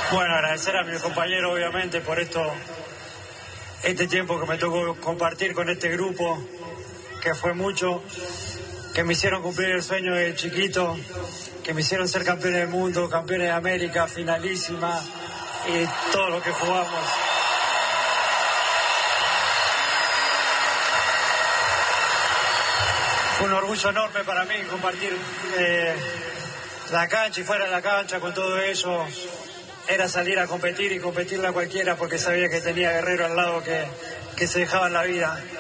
Bueno, agradecer a mi compañero, obviamente, por este tiempo que me tocó compartir con este grupo, que fue mucho, que me hicieron cumplir el sueño de chiquito, que me hicieron ser campeones del mundo, campeones de América, finalísima, y todo lo que jugamos. Fue un orgullo enorme para mí compartir la cancha y fuera de la cancha con todo eso. Era salir a competir y competirle a cualquiera porque sabía que tenía guerreros al lado que se dejaban la vida.